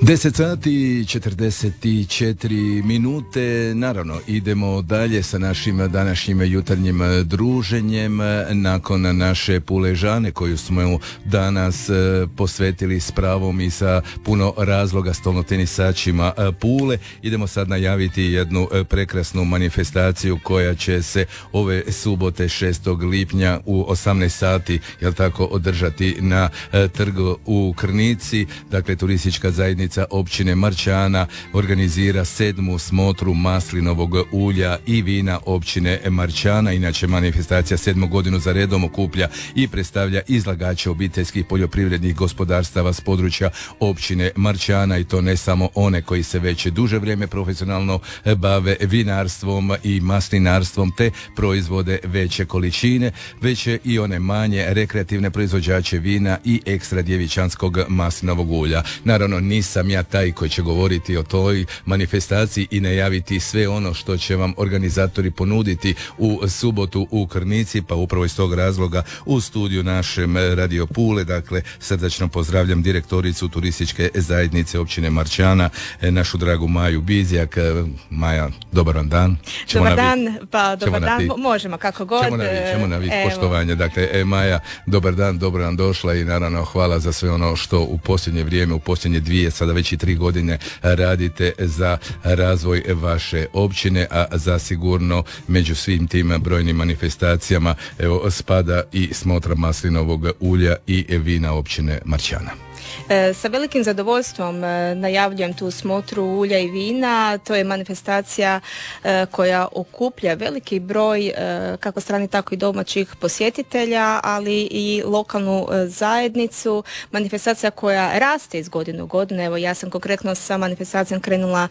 10 sati i 44 minute, naravno idemo dalje sa našim današnjim jutarnjim druženjem nakon naše Puležane koju smo danas posvetili s pravom i sa puno razloga stolnotenisačima Pule. Idemo sad najaviti jednu prekrasnu manifestaciju koja će se ove subote 6. lipnja u 18 sati, jel tako, održati na trgu u Krnici. Dakle, turistička zajednica općine Marčana organizira 7. smotru maslinovog ulja i vina općine Marčana. Inače, manifestacija 7. godinu za redom okuplja i predstavlja izlagače obiteljskih poljoprivrednih gospodarstava s područja općine Marčana, i to ne samo one koji se već duže vrijeme profesionalno bave vinarstvom i maslinarstvom te proizvode veće količine, već i one manje rekreativne proizvođače vina i ekstra djevičanskog maslinovog ulja. Naravno, nisam ja taj koji će govoriti o toj manifestaciji i najaviti sve ono što će vam organizatori ponuditi u subotu u Krnici, pa upravo iz tog razloga u studiju našem Radio Pule, dakle, srdačno pozdravljam direktoricu turističke zajednice općine Marčana, našu dragu Maju Bizjak. Maja, dobar vam dan. Dobar dan, možemo kako god. Ćemo na vi poštovanje. Dakle, Maja, dobar dan, dobro nam došla i naravno hvala za sve ono što u posljednje vrijeme, u posljednje 2, sada već i 3 godine radite za razvoj vaše općine, a zasigurno među svim tim brojnim manifestacijama spada i smotra maslinovog ulja i vina općine Marčana. Sa velikim zadovoljstvom najavljujem tu smotru ulja i vina. To je manifestacija koja okuplja veliki broj kako strani tako i domaćih posjetitelja, ali i lokalnu zajednicu. Manifestacija koja raste iz godine u godinu. Evo, ja sam konkretno sa manifestacijom krenula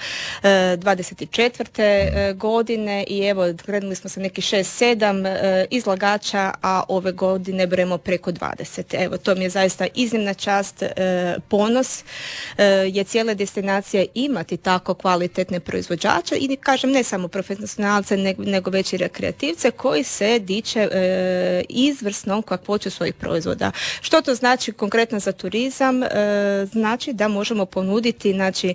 24. godine i evo, krenuli smo sa nekih 6-7 izlagača, a ove godine brojimo preko 20. Evo, to mi je zaista iznimna čast, ponos je cijele destinacije imati tako kvalitetne proizvođače i kažem ne samo profesionalce nego već i rekreativce koji se diče izvrsnom kakvoću svojih proizvoda. Što to znači konkretno za turizam? Znači da možemo ponuditi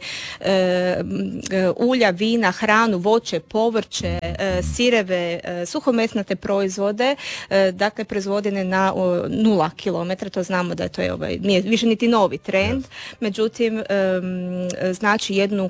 ulja, vina, hranu, voće, povrće, sireve, suhomesnate proizvode, dakle proizvodene na 0 km, to znamo da to je nije više niti novi trend, međutim znači jednu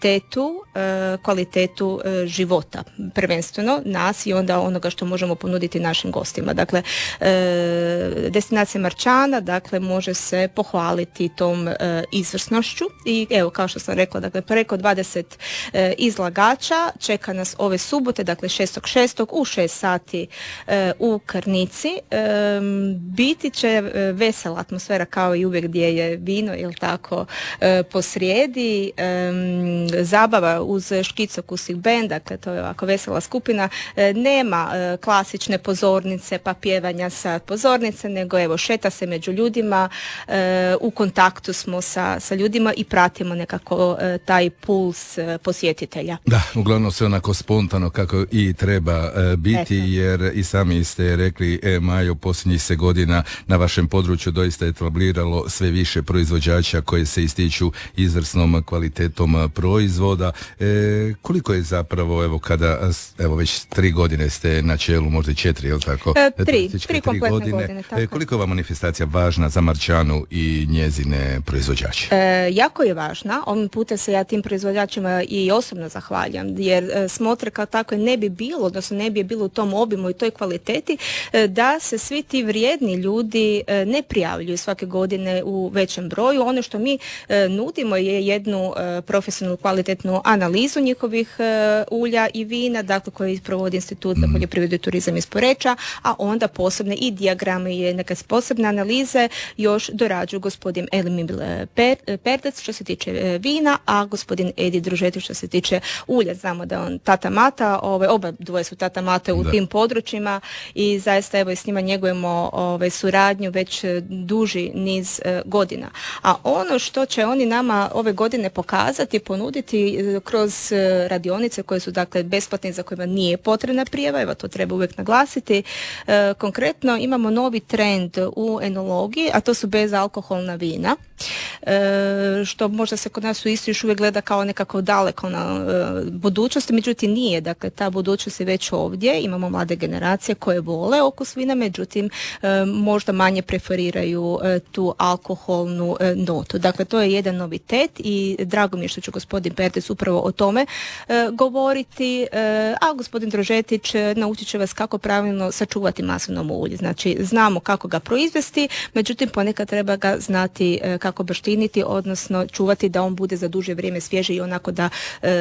kvalitetu života, prvenstveno nas i onda onoga što možemo ponuditi našim gostima. Dakle, destinacija Marčana, dakle, može se pohvaliti tom izvrsnošću i evo, kao što sam rekla, dakle, preko 20 izlagača čeka nas ove subote, dakle 6.6. u 6 sati u Krnici. Biti će vesela atmosfera kao i uvijek gdje je vino, jel tako, posrijedi, zabava uz škicokusik bend, dakle to je ovako vesela skupina, nema klasične pozornice pa pjevanja sa pozornice, nego evo šeta se među ljudima, u kontaktu smo sa ljudima i pratimo nekako taj puls posjetitelja. Da, uglavnom sve onako spontano kako i treba biti. Eto. Jer i sami ste rekli, Majo, posljednjih se godina na vašem području doista je etabliralo sve više proizvođača koji se ističu izvrsnom kvalitetom proizvoda. Koliko je zapravo, evo kada, evo već 3 godine ste na čelu, možda 4, je li tako? 3 kompletne godine, tako. Koliko je ova manifestacija važna za Marčanu i njezine proizvođače? Jako je važna. Ovim putem se ja tim proizvođačima i osobno zahvaljam, jer smotre kao tako ne bi bilo, odnosno ne bi bilo u tom obimu i toj kvaliteti da se svi ti vrijedni ljudi ne prijavljuju svake godine u većem broju. Ono što mi nudimo je jednu profesionalnu kvalitetnu analizu njihovih ulja i vina, dakle koji provodi Institut za poljoprivredu i turizam iz Poreča, a onda posebne i dijagrame i neke posebne analize još dorađuju gospodin Emil Perdec što se tiče vina, a gospodin Edi Družeti što se tiče ulja. Znamo da on tata mata, oba dvoje su tata mate u tim područjima i zaista evo i s njima njegujemo suradnju već duži niz godina. A ono što će oni nama ove godine pokazati, ponuditi kroz radionice koje su dakle besplatne, za kojima nije potrebna prijava, evo to treba uvijek naglasiti. Konkretno imamo novi trend u enologiji, a to su bezalkoholna vina. što možda se kod nas u Istri još uvijek gleda kao nekako daleko na budućnosti, međutim nije, dakle ta budućnost je već ovdje, imamo mlade generacije koje vole okus vina, međutim možda manje preferiraju tu alkoholnu notu. Dakle, to je jedan novitet i drago mi je što će gospodin Pertec upravo o tome govoriti, a gospodin Drožetić naučit će vas kako pravilno sačuvati maslinovo ulje. Znači, znamo kako ga proizvesti, međutim ponekad treba ga znati kako baštiniti, odnosno čuvati da on bude za duže vrijeme svježi i onako da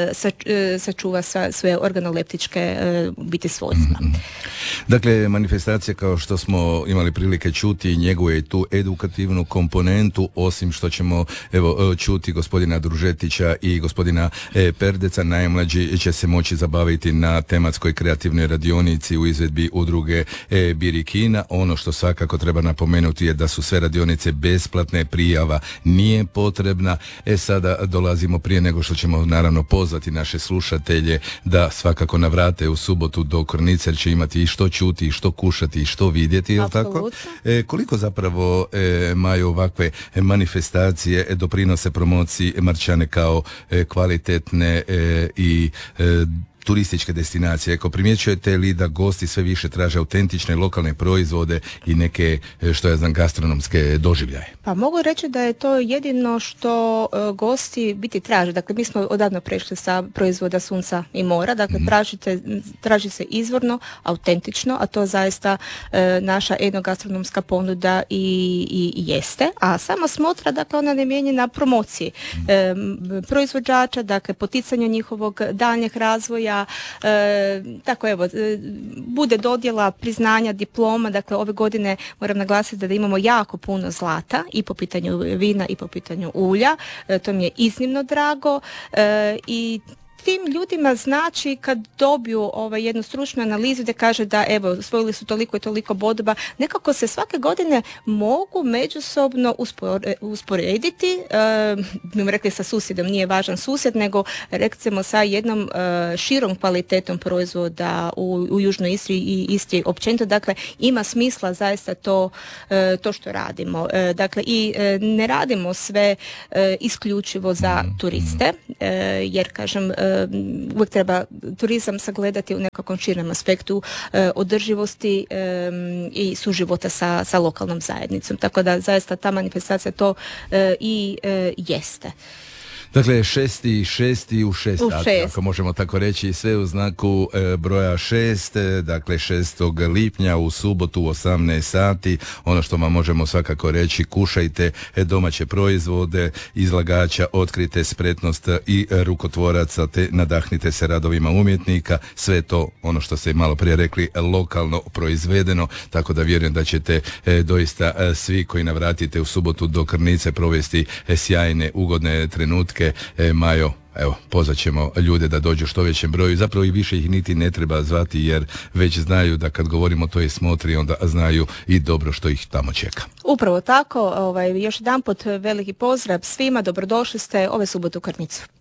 sačuva sve organoleptičke biti svojstva. Dakle, manifestacija, kao što smo imali prilike čuti, njeguje i tu edukativnu komponentu, osim što ćemo čuti gospodina Družetića i gospodina Perdeca. Najmlađi će se moći zabaviti na tematskoj kreativnoj radionici u izvedbi udruge Birikina. Ono što svakako treba napomenuti je da su sve radionice besplatne, prijava nije potrebna. Sada dolazimo, prije nego što ćemo naravno pozvati naše slušatelje da svakako navrate u subotu do Kornice, jer će imati i što čuti, i što kušati, i što vidjeti, je li tako? Koliko zapravo, Majo, ovakve manifestacije doprinose promociji Marčane kao kvalitetne i turističke destinacije? Ako primjećujete li da gosti sve više traže autentične lokalne proizvode i neke, što ja znam, gastronomske doživljaje? Pa mogu reći da je to jedino što gosti biti traže. Dakle, mi smo odavno prešli sa proizvoda sunca i mora. Dakle, traži se izvorno, autentično, a to zaista naša etnogastronomska ponuda i jeste. A sama smotra, dakle, ona je namijenjena promociji proizvođača, dakle, poticanju njihovog daljnjeg razvoja. Tako evo, bude dodjela priznanja, diploma. Dakle, ove godine moram naglasiti da imamo jako puno zlata i po pitanju vina i po pitanju ulja. To mi je iznimno drago i tim ljudima znači kad dobiju jednu stručnu analizu da kaže da evo osvojili su toliko i toliko bodova, nekako se svake godine mogu međusobno usporediti, mi rekli sa susjedom, nije važan susjed, nego recimo sa jednom širom kvalitetom proizvoda u Južnoj Istri i Istri općenito. Dakle, ima smisla zaista to što radimo. Dakle, i ne radimo sve isključivo za turiste, jer kažem, uvijek treba turizam sagledati u nekakvom širem aspektu održivosti i suživota sa lokalnom zajednicom. Tako da zaista ta manifestacija to i jeste. Dakle, 6. u 6, ako možemo tako reći, sve u znaku broja 6, dakle 6. lipnja u subotu u 18 sati. Ono što vam možemo svakako reći, kušajte domaće proizvode, izlagača, otkrite spretnost i rukotvoraca, te nadahnite se radovima umjetnika. Sve to, ono što ste malo prije rekli, lokalno proizvedeno, tako da vjerujem da ćete doista svi koji navratite u subotu do Krnice provesti sjajne, ugodne trenutke. Majo, evo, pozvat ćemo ljude da dođu što većem broju, zapravo i više ih niti ne treba zvati, jer već znaju da kad govorimo o toj smotri, onda znaju i dobro što ih tamo čeka. Upravo tako, još jedanput veliki pozdrav svima, dobrodošli ste ove subote u Krnicu.